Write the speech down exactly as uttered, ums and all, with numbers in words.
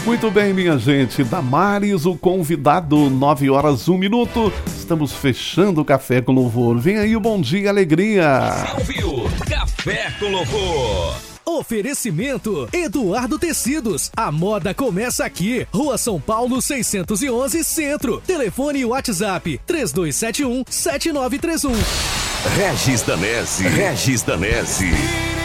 Muito bem, minha gente. Damares, o convidado, nove horas, um minuto. Estamos fechando o Café com Louvor. Vem aí o Bom Dia Alegria. Você ouviu? Café com Louvor. Oferecimento Eduardo Tecidos. A moda começa aqui. Rua São Paulo seiscentos e onze, Centro. Telefone e WhatsApp três dois sete um, sete nove três um. Regis Danese. Regis Danese.